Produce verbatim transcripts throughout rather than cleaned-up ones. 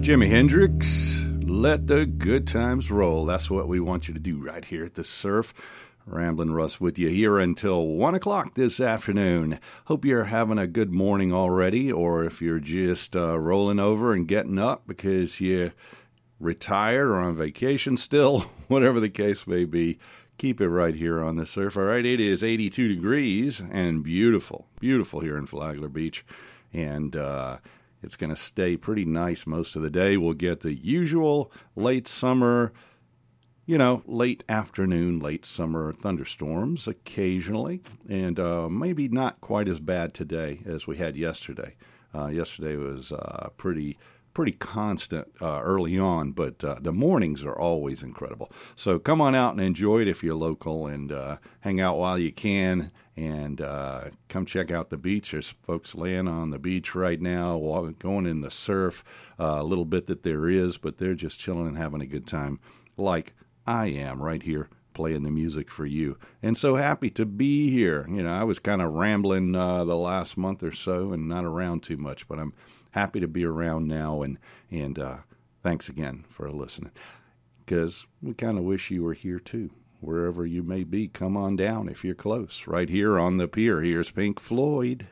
Jimi Hendrix, let the good times roll. That's what we want you to do right here at the Surf. Ramblin' Russ with you here until one o'clock this afternoon. Hope you're having a good morning already, or if you're just uh, rolling over and getting up because you retired or on vacation still, whatever the case may be, keep it right here on the Surf. All right, it is eighty-two degrees and beautiful, beautiful here in Flagler Beach. And uh, it's going to stay pretty nice most of the day. We'll get the usual late summer, you know, late afternoon, late summer thunderstorms occasionally, and uh, maybe not quite as bad today as we had yesterday. Uh, yesterday was uh, pretty pretty constant uh, early on, but uh, the mornings are always incredible. So come on out and enjoy it if you're local, and uh, hang out while you can, and uh, come check out the beach. There's folks laying on the beach right now, going in the surf, uh, a little bit that there is, but they're just chilling and having a good time, like I am right here playing the music for you. And so happy to be here. You know, I was kind of rambling uh, the last month or so and not around too much, but I'm happy to be around now. And, and uh, thanks again for listening, because we kind of wish you were here too. Wherever you may be, come on down if you're close. Right here on the pier, here's Pink Floyd.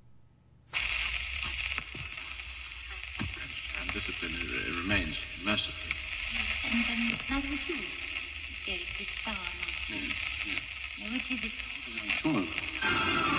And discipline uh, remains merciful. Yes, and um, how would you, Derek, this star nonsense? Yes, yes. Now, what is it? I'm sure of it.